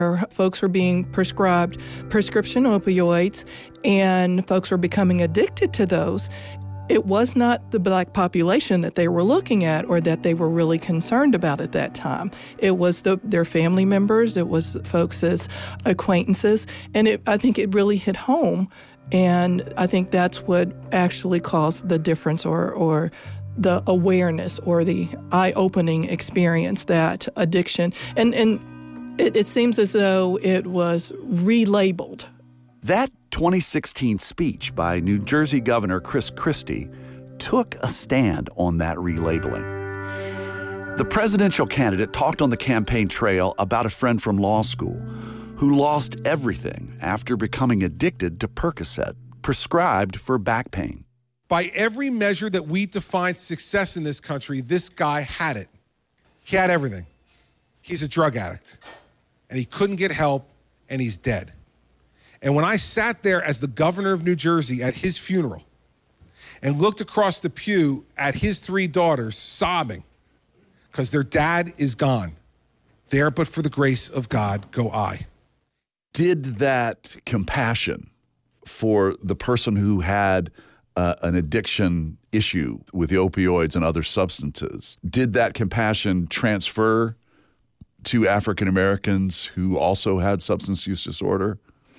Folks were being prescribed prescription opioids, and folks were becoming addicted to those. It was not the Black population that they were looking at or that they were really concerned about at that time. It was their family members, it was folks as acquaintances, and I think it really hit home. And I think that's what actually caused the difference or the awareness or the eye-opening experience, that addiction. And it seems as though it was relabeled. That 2016 speech by New Jersey Governor Chris Christie took a stand on that relabeling. The presidential candidate talked on the campaign trail about a friend from law school who lost everything after becoming addicted to Percocet, prescribed for back pain. By every measure that we define success in this country, this guy had it. He had everything. He's a drug addict, and he couldn't get help, and he's dead. And when I sat there as the governor of New Jersey at his funeral and looked across the pew at his 3 daughters sobbing because their dad is gone, there but for the grace of God go I. Did that compassion for the person who had an addiction issue with the opioids and other substances, did that compassion transfer to African Americans who also had substance use disorder?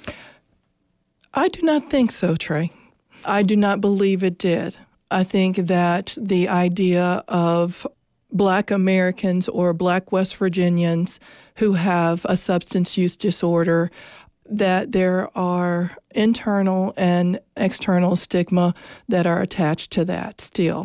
I do not think so, Trey. I do not believe it did. I think that the idea of Black Americans or Black West Virginians who have a substance use disorder, that there are internal and external stigma that are attached to that still.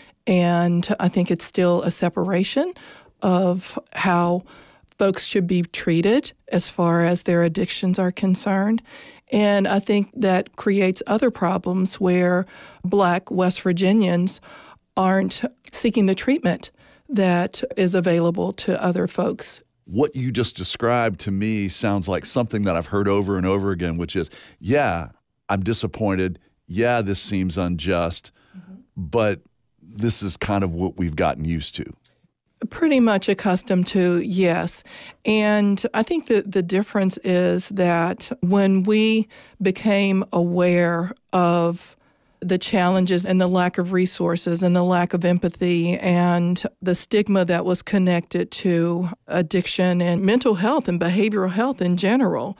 And I think it's still a separation of how folks should be treated as far as their addictions are concerned. And I think that creates other problems where Black West Virginians aren't seeking the treatment that is available to other folks. What you just described to me sounds like something that I've heard over and over again, which is, yeah, I'm disappointed. Yeah, this seems unjust, but this is kind of what we've gotten used to. Pretty much accustomed to, yes. And I think that the difference is that when we became aware of the challenges and the lack of resources and the lack of empathy and the stigma that was connected to addiction and mental health and behavioral health in general,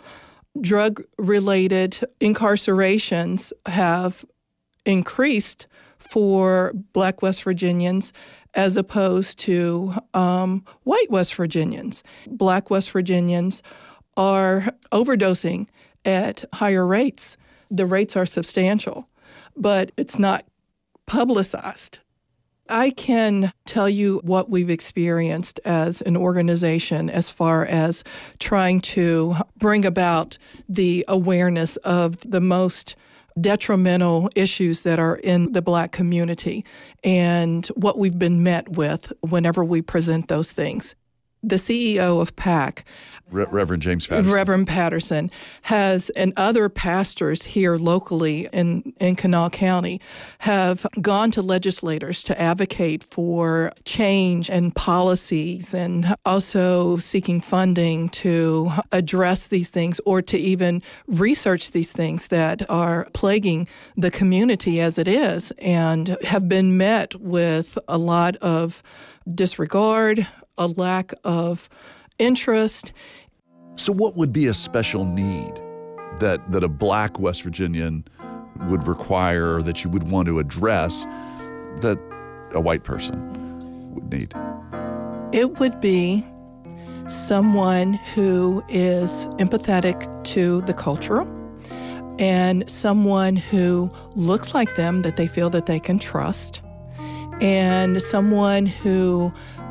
drug-related incarcerations have increased for Black West Virginians as opposed to white West Virginians. Black West Virginians are overdosing at higher rates. The rates are substantial, but it's not publicized. I can tell you what we've experienced as an organization as far as trying to bring about the awareness of the most detrimental issues that are in the Black community and what we've been met with whenever we present those things. The CEO of PAC, Reverend James Patterson. Reverend Patterson, has, and other pastors here locally in Kanawha County, have gone to legislators to advocate for change and policies and also seeking funding to address these things or to even research these things that are plaguing the community as it is, and have been met with a lot of disregard, a lack of interest. So what would be a special need that a Black West Virginian would require or that you would want to address that a white person would need? It would be someone who is empathetic to the culture and someone who looks like them that they feel that they can trust, and someone who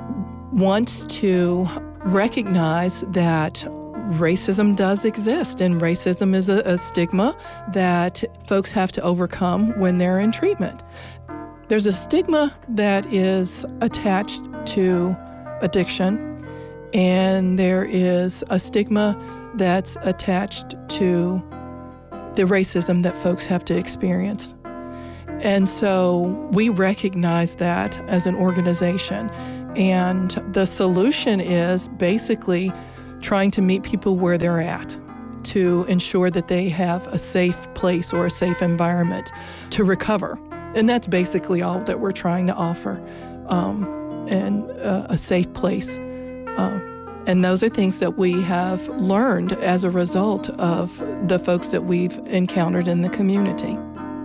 wants to recognize that racism does exist, and racism is a stigma that folks have to overcome when they're in treatment. There's a stigma that is attached to addiction, and there is a stigma that's attached to the racism that folks have to experience. And so we recognize that as an organization. And the solution is basically trying to meet people where they're at to ensure that they have a safe place or a safe environment to recover. And that's basically all that we're trying to offer, and a safe place. And those are things that we have learned as a result of the folks that we've encountered in the community.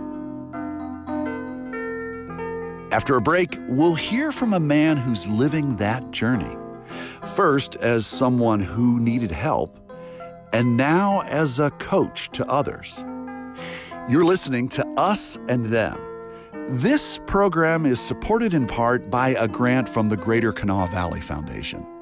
After a break, we'll hear from a man who's living that journey. First, as someone who needed help, and now as a coach to others. You're listening to Us and Them. This program is supported in part by a grant from the Greater Kanawha Valley Foundation.